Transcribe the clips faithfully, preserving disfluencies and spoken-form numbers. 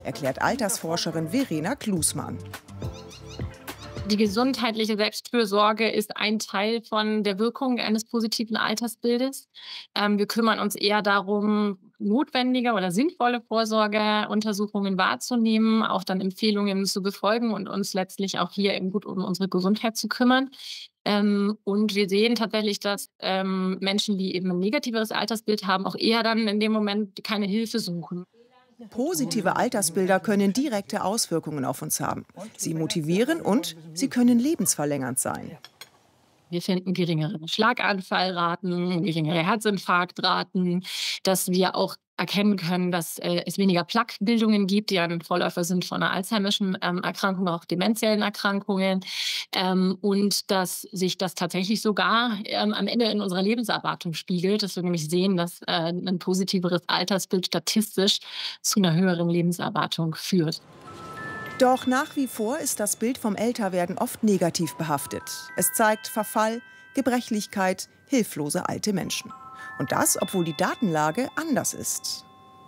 erklärt Altersforscherin Verena Klusmann. Die gesundheitliche Selbstfürsorge ist ein Teil von der Wirkung eines positiven Altersbildes. Ähm, wir kümmern uns eher darum, notwendige oder sinnvolle Vorsorgeuntersuchungen wahrzunehmen, auch dann Empfehlungen zu befolgen und uns letztlich auch hier eben gut um unsere Gesundheit zu kümmern. Ähm, und wir sehen tatsächlich, dass ähm, Menschen, die eben ein negativeres Altersbild haben, auch eher dann in dem Moment keine Hilfe suchen. Positive Altersbilder können direkte Auswirkungen auf uns haben. Sie motivieren und sie können lebensverlängernd sein. Wir finden geringere Schlaganfallraten, geringere Herzinfarktraten, dass wir auch erkennen können, dass äh, es weniger Plaquebildungen gibt, die ein Vorläufer sind von einer Alzheimerschen ähm, Erkrankung, auch demenziellen Erkrankungen. Ähm, und dass sich das tatsächlich sogar ähm, am Ende in unserer Lebenserwartung spiegelt, dass wir nämlich sehen, dass äh, ein positiveres Altersbild statistisch zu einer höheren Lebenserwartung führt. Doch nach wie vor ist das Bild vom Älterwerden oft negativ behaftet. Es zeigt Verfall, Gebrechlichkeit, hilflose alte Menschen. Und das, obwohl die Datenlage anders ist.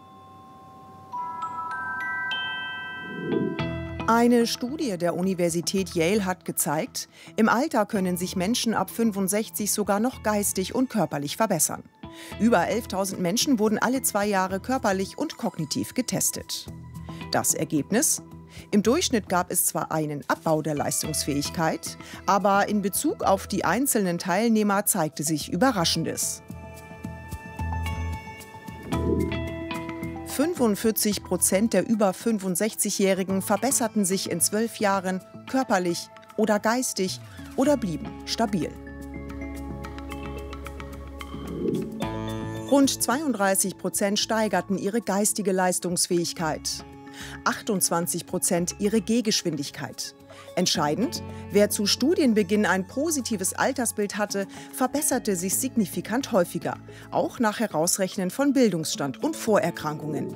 Eine Studie der Universität Yale hat gezeigt, im Alter können sich Menschen ab fünfundsechzig sogar noch geistig und körperlich verbessern. Über elftausend Menschen wurden alle zwei Jahre körperlich und kognitiv getestet. Das Ergebnis? Im Durchschnitt gab es zwar einen Abbau der Leistungsfähigkeit, aber in Bezug auf die einzelnen Teilnehmer zeigte sich Überraschendes. fünfundvierzig Prozent der über fünfundsechzigjährigen verbesserten sich in zwölf Jahren körperlich oder geistig oder blieben stabil. Rund zweiunddreißig Prozent steigerten ihre geistige Leistungsfähigkeit. achtundzwanzig Prozent ihre Gehgeschwindigkeit. Entscheidend, wer zu Studienbeginn ein positives Altersbild hatte, verbesserte sich signifikant häufiger, auch nach Herausrechnen von Bildungsstand und Vorerkrankungen.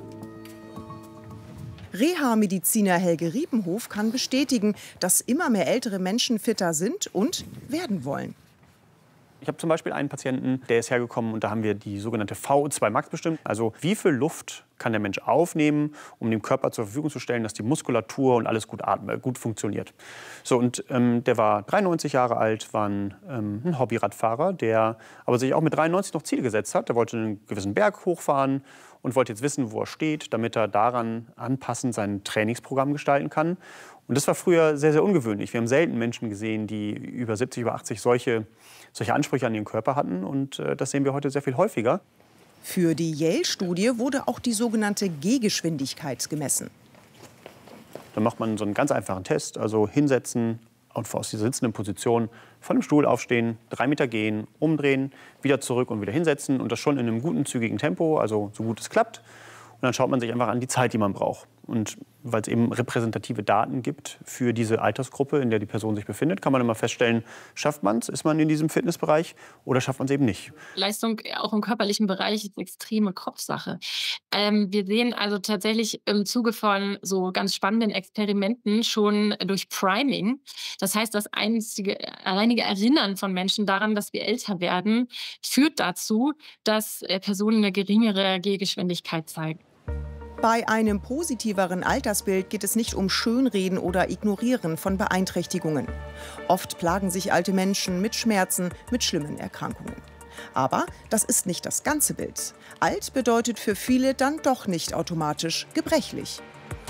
Reha-Mediziner Helge Riepenhof kann bestätigen, dass immer mehr ältere Menschen fitter sind und werden wollen. Ich habe zum Beispiel einen Patienten, der ist hergekommen und da haben wir die sogenannte V O zwei Max bestimmt. Also wie viel Luft kann der Mensch aufnehmen, um dem Körper zur Verfügung zu stellen, dass die Muskulatur und alles gut atmet, gut funktioniert. So, und ähm, der war dreiundneunzig Jahre alt, war ein, ähm, ein Hobbyradfahrer, der aber sich auch mit dreiundneunzig noch Ziele gesetzt hat. Der wollte einen gewissen Berg hochfahren und wollte jetzt wissen, wo er steht, damit er daran anpassend sein Trainingsprogramm gestalten kann. Und das war früher sehr, sehr ungewöhnlich. Wir haben selten Menschen gesehen, die über siebzig, über achtzig solche, solche Ansprüche an ihren Körper hatten. Und äh, das sehen wir heute sehr viel häufiger. Für die Yale-Studie wurde auch die sogenannte Gehgeschwindigkeit gemessen. Dann macht man so einen ganz einfachen Test, also hinsetzen und aus dieser sitzenden Position von dem Stuhl aufstehen, drei Meter gehen, umdrehen, wieder zurück und wieder hinsetzen. Und das schon in einem guten, zügigen Tempo, also so gut es klappt. Und dann schaut man sich einfach an die Zeit, die man braucht. Und weil es eben repräsentative Daten gibt für diese Altersgruppe, in der die Person sich befindet, kann man immer feststellen, schafft man es, ist man in diesem Fitnessbereich oder schafft man es eben nicht. Leistung auch im körperlichen Bereich ist extreme Kopfsache. Ähm, wir sehen also tatsächlich im Zuge von so ganz spannenden Experimenten schon durch Priming. Das heißt, das einzige, alleinige Erinnern von Menschen daran, dass wir älter werden, führt dazu, dass Personen eine geringere Gehgeschwindigkeit zeigen. Bei einem positiveren Altersbild geht es nicht um Schönreden oder Ignorieren von Beeinträchtigungen. Oft plagen sich alte Menschen mit Schmerzen, mit schlimmen Erkrankungen. Aber das ist nicht das ganze Bild. Alt bedeutet für viele dann doch nicht automatisch gebrechlich.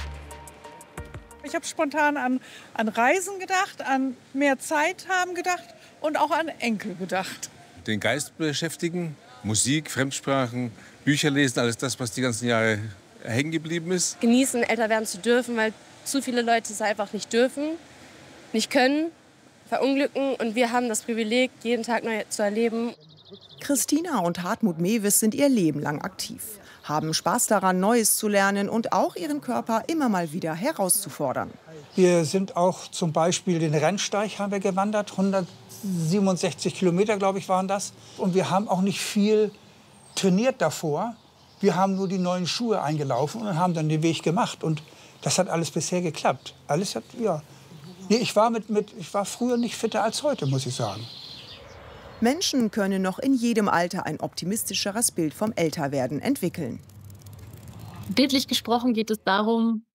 Ich habe spontan an, an Reisen gedacht, an mehr Zeit haben gedacht und auch an Enkel gedacht. Den Geist beschäftigen, Musik, Fremdsprachen, Bücher lesen, alles das, was die ganzen Jahre hängen geblieben ist. Genießen, älter werden zu dürfen, weil zu viele Leute es einfach nicht dürfen, nicht können, verunglücken. Und wir haben das Privileg, jeden Tag neu zu erleben. Christina und Hartmut Mewis sind ihr Leben lang aktiv, haben Spaß daran, Neues zu lernen und auch ihren Körper immer mal wieder herauszufordern. Wir sind auch zum Beispiel den Rennsteig haben wir gewandert, hundertsiebenundsechzig Kilometer, glaube ich, waren das. Und wir haben auch nicht viel trainiert davor. Wir haben nur die neuen Schuhe eingelaufen und haben dann den Weg gemacht. Und das hat alles bisher geklappt. Alles hat, ja. Nee, ich war, mit, mit, ich war früher nicht fitter als heute, muss ich sagen. Menschen können noch in jedem Alter ein optimistischeres Bild vom Älterwerden entwickeln. Bildlich gesprochen geht es darum,